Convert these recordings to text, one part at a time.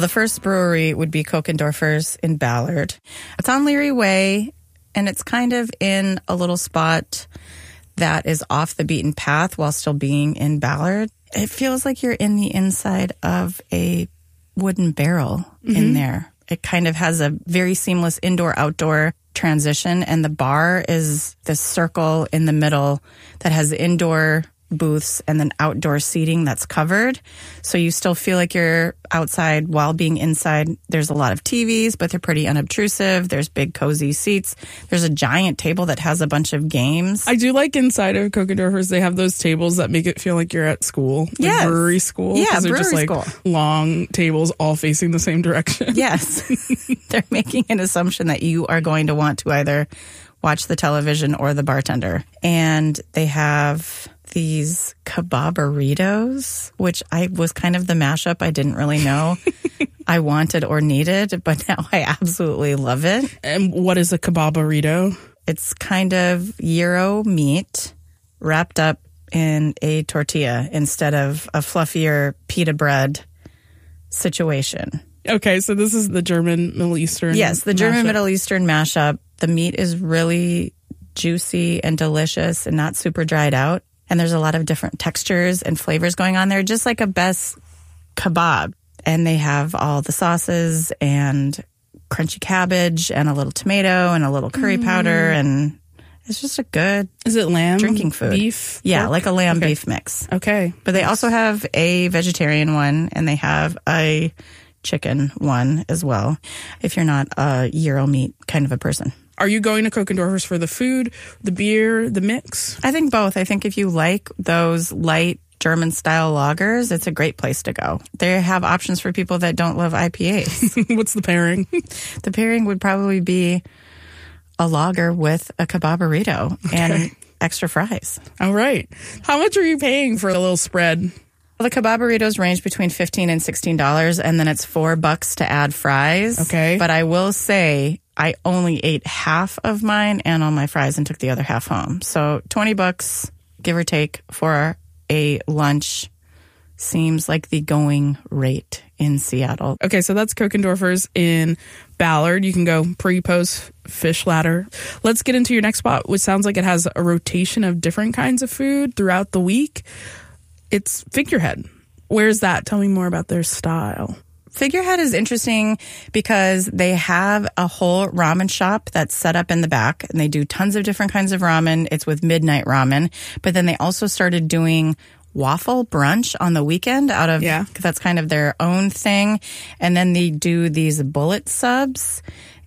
the first brewery would be Kokendorfer's in Ballard. It's on Leary Way, and it's kind of in a little spot that is off the beaten path while still being in Ballard. It feels like you're in the inside of a wooden barrel in there. It kind of has a very seamless indoor-outdoor transition, and the bar is this circle in the middle that has indoor booths and then outdoor seating that's covered. So you still feel like you're outside while being inside. There's a lot of TVs, but they're pretty unobtrusive. There's big cozy seats. There's a giant table that has a bunch of games. I do like inside of Kokendorfer's, they have those tables that make it feel like you're at school. Like Yes. brewery school. Yeah, they're brewery just like school. long tables all facing the same direction. Yes. They're making an assumption that you are going to want to either watch the television or the bartender. And they have these kebab-burritos, which I was kind of the mashup I didn't really know I wanted or needed, but now I absolutely love it. And what is a kebab burrito? It's kind of gyro meat wrapped up in a tortilla instead of a fluffier pita bread situation. Okay, so this is the German Middle Eastern. Yes, the German mashup. Middle Eastern mashup. The meat is really juicy and delicious and not super dried out. And there's a lot of different textures and flavors going on there, just like a best kebab. And they have all the sauces and crunchy cabbage and a little tomato and a little curry powder. And it's just a good Is it lamb? drinking food. Beef? Yeah, pork? like a lamb Okay. beef mix. Okay. But they also have a vegetarian one, and they have a chicken one as well, if you're not a gyro meat kind of a person. Are you going to Kokendorfer's for the food, the beer, the mix? I think both. I think if you like those light German-style lagers, it's a great place to go. They have options for people that don't love IPAs. What's the pairing? The pairing would probably be a lager with a kebab burrito and extra fries. All right. How much are you paying for a little spread? The kebab burritos range between $15 and $16, and then it's $4 to add fries. Okay. But I will say I only ate half of mine and all my fries and took the other half home. So $20, give or take, for a lunch seems like the going rate in Seattle. Okay, so that's Kokendorfer's in Ballard. You can go pre, post, fish ladder. Let's get into your next spot, which sounds like it has a rotation of different kinds of food throughout the week. It's Figurehead. Where's that? Tell me more about their style. Figurehead is interesting because they have a whole ramen shop that's set up in the back, and they do tons of different kinds of ramen. It's with Midnight Ramen. But then they also started doing waffle brunch on the weekend that's kind of their own thing. And then they do these bullet subs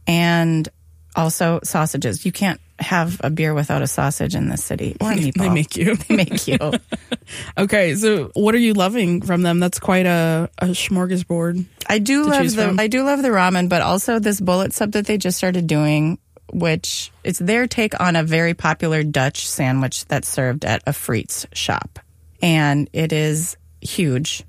and also sausages. You can't have a beer without a sausage in this city or a meatball. They make you. They make you. Okay, so what are you loving from them? That's quite a smorgasbord. I do love choose from. the ramen, but also this bullet sub that they just started doing, which it's their take on a very popular Dutch sandwich that's served at a Friet's shop. And it is huge,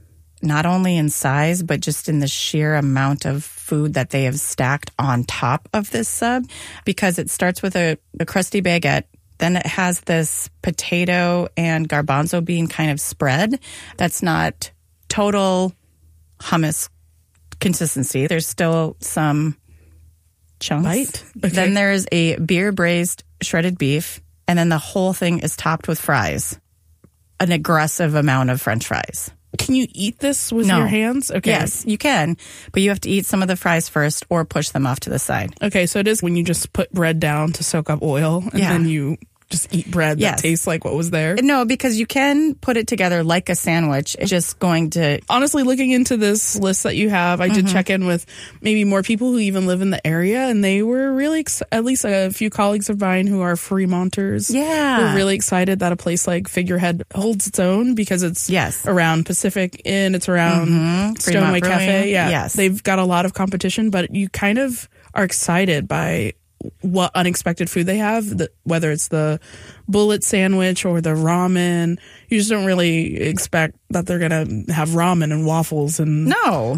not only in size, but just in the sheer amount of food that they have stacked on top of this sub, because it starts with a crusty baguette. Then it has this potato and garbanzo bean kind of spread that's not total hummus consistency. There's still some chunks. Bite? Okay. Then there's a beer braised shredded beef, and then the whole thing is topped with fries. An aggressive amount of French fries. Can you eat this with your hands? Okay. Yes, you can, but you have to eat some of the fries first or push them off to the side. Okay, so it is when you just put bread down to soak up oil and then you just eat bread that tastes like what was there. No, because you can put it together like a sandwich. It's just going to... Honestly, looking into this list that you have, I did check in with maybe more people who even live in the area, and they were really, at least a few colleagues of mine who are Fremonters, were really excited that a place like Figurehead holds its own, because it's around Pacific Inn, it's around Stoneway Cafe. Yes. They've got a lot of competition, but you kind of are excited by what unexpected food they have, whether it's the bullet sandwich or the ramen. You just don't really expect that they're going to have ramen and waffles and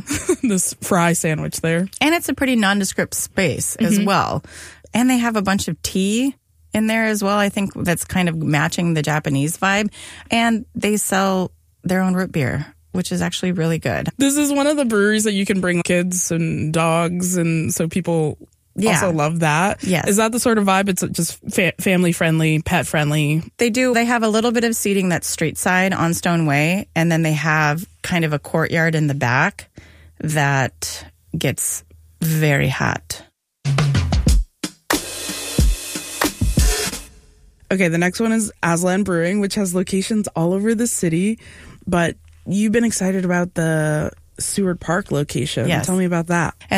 this fry sandwich there. And it's a pretty nondescript space as well. And they have a bunch of tea in there as well. I think that's kind of matching the Japanese vibe. And they sell their own root beer, which is actually really good. This is one of the breweries that you can bring kids and dogs, and so people also love that. Yes. Is that the sort of vibe? It's just family friendly, pet friendly. They have a little bit of seating that's street side on Stone Way, and then they have kind of a courtyard in the back that gets very hot. Okay, the next one is Aslan Brewing, which has locations all over the city, but you've been excited about the Seward Park location. Yes. Tell me about that. And